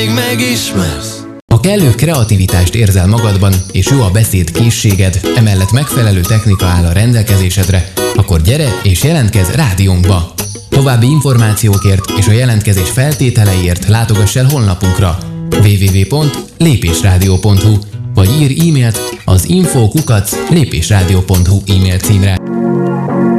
még megismersz. Ha kellő kreativitást érzel magadban, és jó a beszéd készséged, emellett megfelelő technika áll a rendelkezésedre, akkor gyere és jelentkezz rádiónkba! További információkért és a jelentkezés feltételeiért látogass el honlapunkra www.lépésradio.hu vagy írj e-mailt az info@lépésradio.hu e-mail címre.